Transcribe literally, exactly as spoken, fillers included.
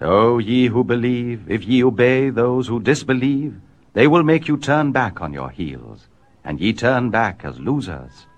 O ye who believe, if ye obey those who disbelieve, they will make you turn back on your heels, and ye turn back as losers.